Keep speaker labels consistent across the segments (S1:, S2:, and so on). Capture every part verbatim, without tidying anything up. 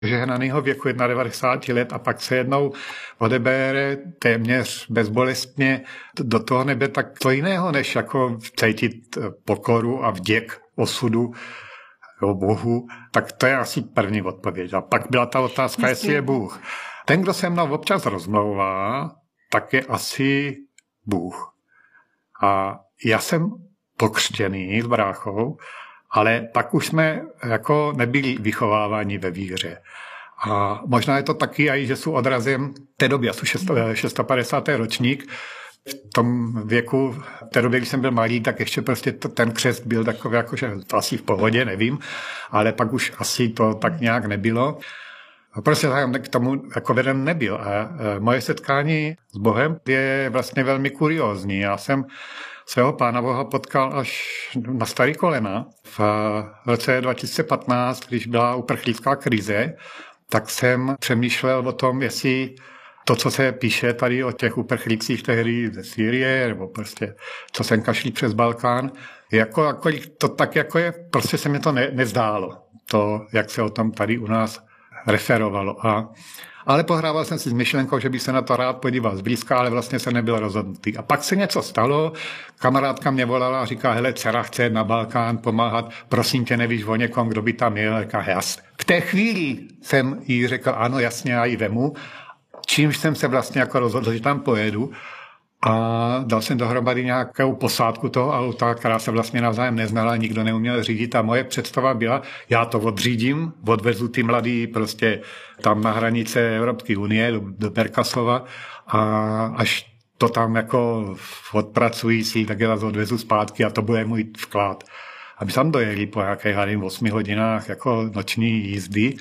S1: žehnanýho věku devadesát jedna let a pak se jednou odebere téměř bezbolestně do toho nebe, tak to jiného, než jako cítit pokoru a vděk osudu o Bohu, tak to je asi první odpověď. A pak byla ta otázka, jestli je Bůh. Ten, kdo se mnou občas rozmlouvá, tak je asi Bůh. A já jsem pokřtěný s bráchou, ale pak už jsme jako nebyli vychováváni ve víře. A možná je to taky, aj, že jsou odrazem té doby, já jsem šestopadesátý ročník, v tom věku, v té době, když jsem byl malý, tak ještě prostě to, ten křest byl takový, jako, že to asi v pohodě, nevím, ale pak už asi to tak nějak nebylo. A prostě jsem k tomu jako veden nebyl. A moje setkání s Bohem je vlastně velmi kuriózní. Já jsem svého Pána Boha potkal až na starý kolena. V roce dva tisíce patnáct, když byla uprchlická krize, tak jsem přemýšlel o tom, jestli to, co se píše tady o těch uprchlících tehdy ze Sýrie, nebo prostě co sem kašlí přes Balkán, jako, jako, to tak jako je, prostě se mi to ne, nezdálo. To, jak se o tom tady u nás referovalo. A, ale pohrával jsem si s myšlenkou, že bych se na to rád podíval zblízka, ale vlastně se nebyl rozhodnutý. A pak se něco stalo, kamarádka mě volala a říká, hele, dcera chce na Balkán pomáhat, prosím tě, nevíš o někom, kdo by tam jel? Říká, jasně. V té chvíli jsem jí řekl, ano, jasně, já ji vemu, čímž jsem se vlastně jako rozhodl, že tam pojedu. A dal jsem dohromady nějakou posádku toho auta, která se vlastně navzájem neznala, nikdo neuměl řídit a moje představa byla, já to odřídím, odvezu ty mladý prostě tam na hranice Evropské unie do, do Perkasova a až to tam jako odpracují si, tak je vás odvezu zpátky a to bude můj vklad. Aby tam dojeli po nějakých, nevím, osmi hodinách jako noční jízdy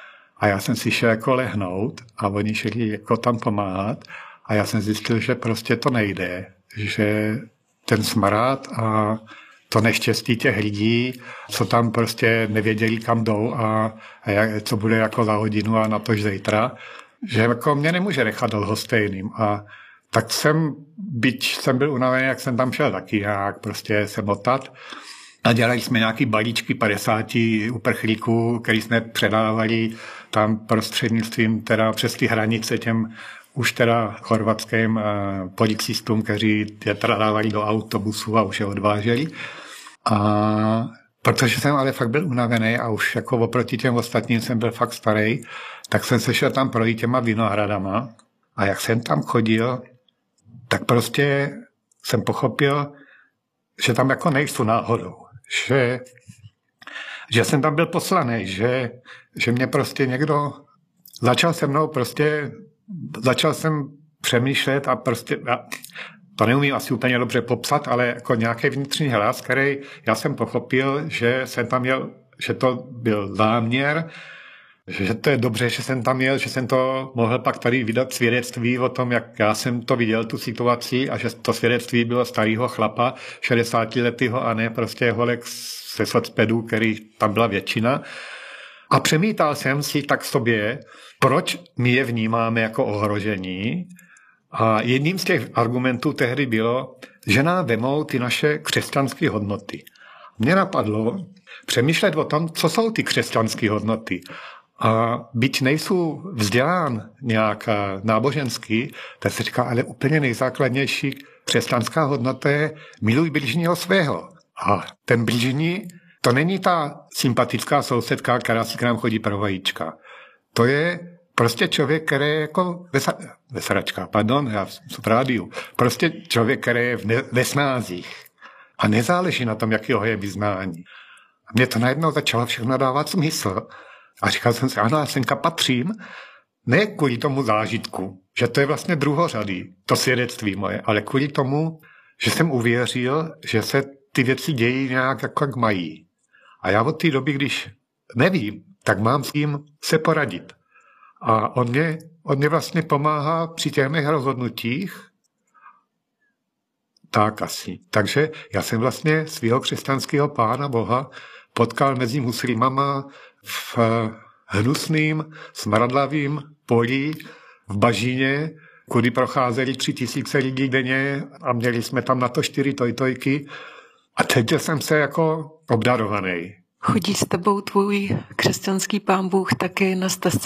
S1: a já jsem si šel jako lehnout a oni šli jako tam pomáhat. A já jsem zjistil, že prostě to nejde, že ten smrad a to neštěstí těch lidí, co tam prostě nevěděli, kam jdou a, a jak, co bude jako za hodinu a na tož zítra, že jako mě nemůže nechat lhostejným. A tak jsem, byť jsem byl unavený, jak jsem tam šel taky nějak prostě se motat. A dělali jsme nějaký balíčky padesáti uprchlíků, který jsme předávali tam prostřednictvím teda přes ty hranice těm už teda chorvatským policistům, kteří je teda dávali do autobusu a už je odváželi. A protože jsem ale fakt byl unavený a už jako oproti těm ostatním jsem byl fakt starý, tak jsem se šel tam projít těma vinohradama a jak jsem tam chodil, tak prostě jsem pochopil, že tam jako nejsou náhodou. Že, že jsem tam byl poslaný, že, že mě prostě někdo začal se mnou prostě Začal jsem přemýšlet a prostě, to neumím asi úplně dobře popsat, ale jako nějaký vnitřní hlas, který já jsem pochopil, že jsem tam jel, že to byl záměr, že to je dobře, že jsem tam jel, že jsem to mohl pak tady vydat svědectví o tom, jak já jsem to viděl, tu situaci a že to svědectví bylo starého chlapa, šedesátiletého a ne prostě holek se socpedů, který tam byla většina. A přemítal jsem si tak v sobě, proč my je vnímáme jako ohrožení. A jedním z těch argumentů tehdy bylo, že nám vemou ty naše křesťanské hodnoty. Mně napadlo přemýšlet o tom, co jsou ty křesťanské hodnoty. A byť nejsou vzdělán nějak náboženský, tak se říká, ale úplně nejzákladnější křesťanská hodnota je miluj bližního svého. A ten bližní, to není ta sympatická sousedka, která si k nám chodí pro vajíčka. To je prostě člověk, který je jako vesa, vesračka, pardon, já jsem v rádiu. Prostě člověk, který je v ne, ve snázích. A nezáleží na tom, jakého je vyznání. A mě to najednou začalo všechno dávat smysl. A říkal jsem si, ano, já semka patřím, ne kvůli tomu zážitku, že to je vlastně druhořadý, to svědectví moje, ale kvůli tomu, že jsem uvěřil, že se ty věci dějí nějak jako jak mají. A já od té doby, když nevím, tak mám s tím se poradit. A on mě, on mě vlastně pomáhá při těch mých rozhodnutích. Tak asi. Takže já jsem vlastně svého křesťanského Pána Boha potkal mezi muslimama v hnusným, smradlavým polí v bažině, kudy procházeli tři tisíce lidí denně a měli jsme tam na to čtyři tojtojky. A cítil jsem se jako obdarovaný.
S2: Chodí s tebou tvůj křesťanský pán Bůh taky na stezce